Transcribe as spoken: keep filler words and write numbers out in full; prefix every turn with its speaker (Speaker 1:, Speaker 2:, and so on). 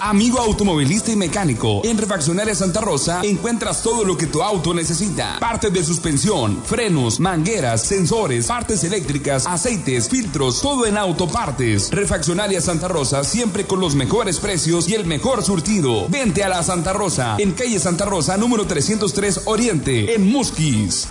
Speaker 1: Amigo automovilista y mecánico, en Refaccionaria Santa Rosa encuentras todo lo que tu auto necesita. Partes de suspensión, frenos, mangueras, sensores, partes eléctricas, aceites, filtros, todo en autopartes. Refaccionaria Santa Rosa, siempre con los mejores precios y el mejor surtido. Vente a la Santa Rosa, en calle Santa Rosa, número trescientos tres Oriente, en Musquis.